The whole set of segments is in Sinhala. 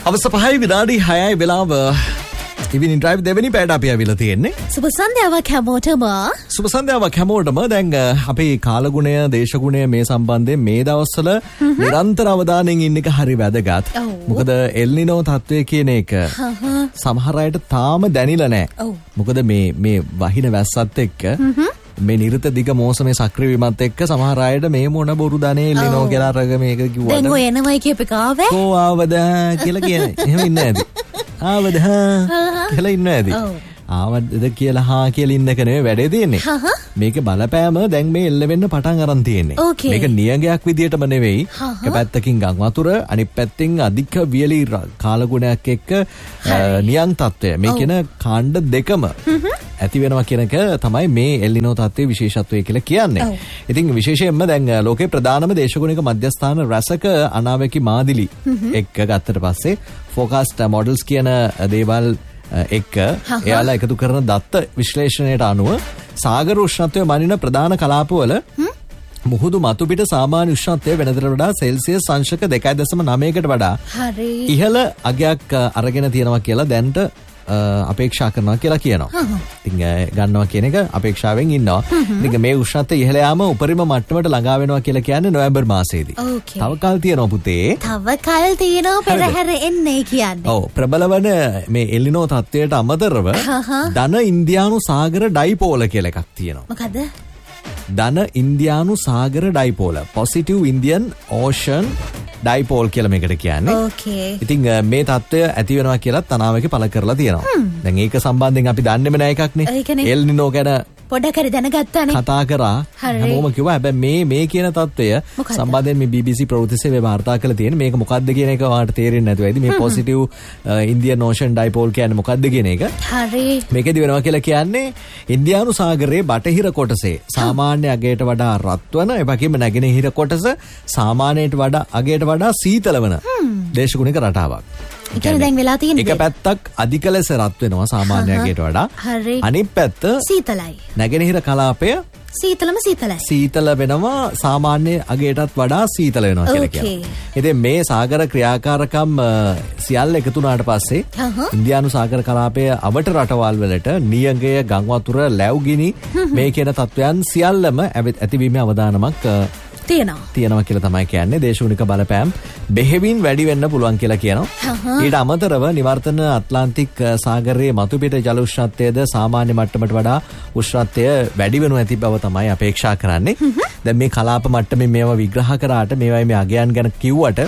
අවස්ථ 5 විනාඩි 6යි වෙලාව. ඉවිනින් ඩ්‍රයිව් දෙවෙනි පැයට අපි ආවිලා තියෙන්නේ. සුබ සන්ධ්‍යාවක් හැමෝටම. සුබ සන්ධ්‍යාවක් හැමෝටම. දැන් අපේ කාලගුණය, දේශගුණය මේ සම්බන්ධයෙන් මේ දවස්වල නිරන්තර අවධානයෙන් ඉන්න එක හරි වැදගත්. මොකද එල් නිනෝ තත්ත්වය කියන එක සමහර අයට තාම දැනිලා නැහැ. මොකද මේ වහින වැස්සත් එක්ක මේ නිර්ත දිග මෝසමේ සක්‍රිය වීමත් එක්ක සමහර අයට මේ මොන බොරු දනේ එල්ලිනෝ කියලා අරග මේක කිව්වද දැන් ඔය එනවයි කියපේකාව කො ආවද කියලා කියන්නේ එහෙම ඉන්නේ නැති ආවද කියලා ඉන්නේ නැති ආවද කියලා හා කියලා ඉන්නක නෙවෙයි වැඩේ තියෙන්නේ මේක බලපෑම දැන් මේ එල්ල වෙන්න පටන් අරන් තියෙන්නේ මේක නියඟයක් විදියටම නෙවෙයි එක පැත්තකින් ගම් වතුර අනිත් පැත්තෙන් අධික වියලි කාලගුණයක් එක්ක නියං තත්ත්වය මේ කියන කාණ්ඩ දෙකම ඇති වෙනවා කියන එක තමයි මේ එල් නිනෝ තත්ත්වයේ විශේෂත්වය කියලා කියන්නේ. ඉතින් විශේෂයෙන්ම දැන් ලෝකේ ප්‍රධානම දේශගුණික මධ්‍යස්ථාන රසක අනාවැකි මාදිලි එක්ක ගත්තට පස්සේ ෆෝකාස්ට් මොඩල්ස් කියන දේවල් එක්ක එයාලා එකතු කරන දත්ත විශ්ලේෂණයට අනුව සාගර උෂ්ණත්වය මනින ප්‍රධාන කලාපවල මුහුදු මතු පිට සාමාන්‍ය උෂ්ණත්වය වෙනදට වඩා සෙල්සියස් අංශක 2.9කට වඩා ඉහළ අගයක් අරගෙන තියෙනවා කියලා දැන්ට අපේක්ෂා කරනවා කියලා කියනවා. ඉතින් ගන්නවා කියන එක අපේක්ෂාවෙන් ඉන්නවා. ඉතින් මේ උෂ්ණත්වය ඉහළ යාම උපරිම මට්ටමට ළඟා වෙනවා කියලා කියන්නේ නොවැම්බර් මාසයේදී. තව කල් තියෙනවා පුතේ. තව කල් තියෙනවා පෙරහැර එන්නේ කියන්නේ. ඔව් ප්‍රබල වන මේ එල් නිනෝ තත්ත්වයට අමතරව ධන ඉන්දියානු සාගර ඩයිපෝල කියලා එකක් තියෙනවා. මොකද? ධන ඉන්දියානු සාගර ඩයිපෝල. පොසිටිව් ඉන්දියන් ඕෂන් ඩයිපෝල් කියලා මේකට කියන්නේ. ඉතින් මේ තත්ත්වය ඇති වෙනවා කියලා තනාවකේ පළ කරලා තියෙනවා. දැන් ඒක සම්බන්ධයෙන් අපි දන්නේම නෑ එකක් නේ. එල් නිනෝ ගැන පොඩක් හරි දැනගත්තානේ. කතා කරා. හැමෝම කිව්වා හැබැයි මේ කියන තත්ත්වය සම්බන්ධයෙන් මේ BBC ප්‍රවෘත්ති සේවය වාර්තා කරලා තියෙන මේක මොකක්ද කියන එක ඔයාලට තේරෙන්නේ නැතුව ඇති. මේ පොසිටිව් ඉන්දියන් ඕෂන් ඩයිපෝල් කියන්නේ මොකක්ද කියන එක. හරි. මේකෙදි වෙනවා කියලා කියන්නේ ඉන්දියානු සාගරයේ බටහිර කොටසේ සාමාන්‍ය අගයට වඩා රත් වන ඒ වගේම නැගෙනහිර කොටස සාමාන්‍යයට වඩා අගයට වඩා සීතල වන දේශගුණික රටාවක්. ඒ කියන්නේ දැන් වෙලා තියෙන්නේ එක පැත්තක් අධික ලෙස රත් වෙනවා සාමාන්‍ය අගයට වඩා. අනිත් පැත්ත සීතලයි. නැගෙනහිර කලාපය සීතලයි. සීතල වෙනවා සාමාන්‍ය අගයටත් වඩා සීතල වෙනවා කියලා කියනවා. ඉතින් මේ සාගර ක්‍රියාකාරකම් සියල්ල එකතු වුණාට පස්සේ ඉන්දියානු සාගර කලාපය අවට රටවල් වලට නියඟය, ගම් වතුර, ලැබුගිනි මේ කියන තත්වයන් සියල්ලම ඇතිවීමේ අවදානමක් තියෙනවා කියලා තමයි කියන්නේ. දේශගුණික බලපෑම් බෙහෙවින් වැඩි වෙන්න පුළුවන් කියලා කියනවා. ඊට අමතරව නිවර්තන ඇට්ලාන්ටික් සාගරයේ මතුපිට ජල උෂ්ණත්වයද සාමාන්‍ය මට්ටමට වඩා උෂ්ණත්වය වැඩි වෙනු ඇති බව තමයි අපේක්ෂා කරන්නේ. දැන් මේ කලාප මට්ටමේ මේවා විග්‍රහ කරාට මේවයි මේ අගයන් ගැන කිව්වට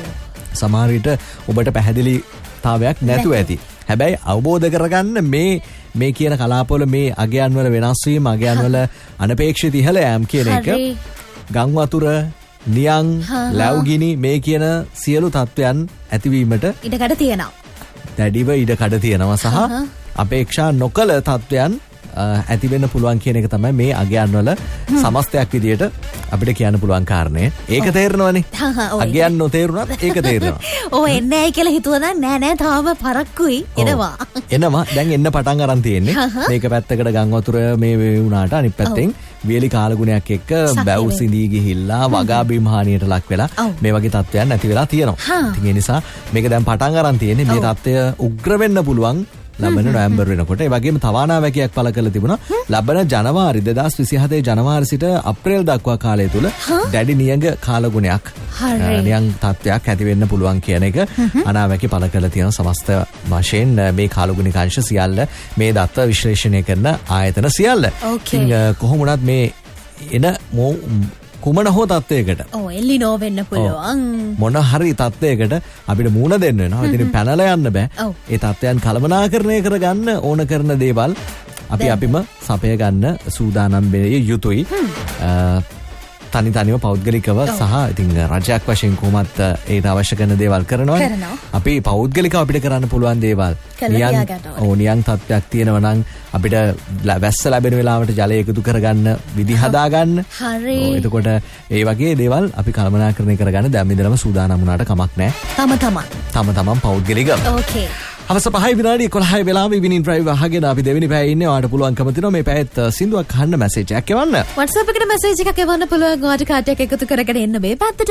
සමහර විට ඔබට පැහැදිලිතාවයක් නැතුව ඇති. හැබැයි අවබෝධ කරගන්න මේ කියන කලාපවල මේ අගයන් වල වෙනස් වීම, අගයන් වල අනපේක්ෂිත ඉහළ යෑම කියන එක ගම් වතුර, නියං, ලැබුගිනි මේ කියන සියලු තත්වයන් ඇතිවීමට ඉඩකඩ තියෙනවා. දැඩිව ඉඩකඩ තියෙනවා සහ අපේක්ෂා නොකළ තත්වයන් ඇති වෙන්න පුළුවන් කියන එක තමයි මේ අගයන් වල සමස්තයක් විදියට අපිට කියන්න පුළුවන් කාරණේ. ඒක තේරෙනවනේ. අගයන් නොතේරුණත් ඒක තේරෙනවා. ඔව් එන්නේ නැහැ කියලා හිතුවා නෑ තාම පරක්කුයි එනවා. දැන් එන්න පටන් අරන් තියෙන්නේ. මේක පැත්තකට ගම් වතුර මේ වුණාට අනිත් පැත්තෙන් වියලි කාලගුණයක් එක්ක බැව් සිඳී ගිහිල්ලා වගා බිම් හානියට ලක් වෙලා මේ වගේ තත්ත්වයන් ඇති වෙලා තියෙනවා. ඉතින් ඒ නිසා මේක දැන් පටන් අරන් තියෙන්නේ මේ තත්ත්වය උග්‍ර වෙන්න පුළුවන් ලබන නොවැම්බර් වෙනකොට. ඒ වගේම තවානාවැකියක් පළ කරලා තිබුණා. ලබන ජනවාරි 2027 ජනවාරි සිට අප්‍රේල් දක්වා කාලය තුල දැඩි නියඟ කාලගුණයක් නියං තත්ත්වයක් ඇති වෙන්න පුළුවන් කියන එක අනාවැකි පළ කරලා තියෙන සමස්ත වශයෙන් මේ කාලගුණික අංශ සියල්ල මේ දත්ත විශ්ලේෂණය කරන ආයතන සියල්ල. ඉතින් කොහොම වුණත් මේ එන කුමන හෝ තත්ත්වයකට එල් නිනෝ වෙන්න පුළුවන් මොන හරි තත්ත්වයකට අපිට මුහුණ දෙන්න වෙනවා. ඉතින් පැනලා යන්න බෑ. ඒ තත්ත්වයන් කළමනාකරණය කරගන්න ඕන කරන දේවල් අපිම සපය ගන්න සූදානම් වෙන්නේ යුතුයි. තනිව පෞද්ගලිකව සහ ඉතින් රජයක් වශයෙන් කොහොමත් ඒට අවශ්‍ය කරන දේවල් කරනවා. අපි පෞද්ගලිකව අපිට කරන්න පුළුවන් දේවල් නියං තත්ත්වයක් තියෙනවා නම් අපිට වැස්ස ලැබෙන වෙලාවට ජලය එකතු කරගන්න විදි හදාගන්න. එතකොට ඒ වගේ දේවල් අපි කළමනාකරණය කරගන්න දැන් ඉඳලම සූදානම් වුණාට කමක් නැහැ. තම තමන් පෞද්ගලිකව. අවස 5:11 වෙලාවේ ඉවිනින් ඩ්‍රයිව් අහගෙන අපි දෙවෙනි පැයේ ඉන්නේ. ඔයාලට පුළුවන්කම තියෙනවා මේ පැයත් සින්දුවක් අහන්න මැසේජ් එකක් එවන්න. WhatsApp එකට මැසේජ් එකක් එවන්න පුළුවන්. ඔයාලට කාටයක් එකතු කරගෙන එන්න මේ පැත්තට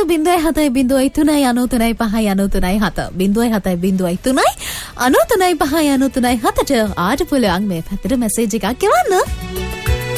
0.703939397 0.7039397ට ආට පුළුවන් මේ පැත්තට මැසේජ් එකක් එවන්න.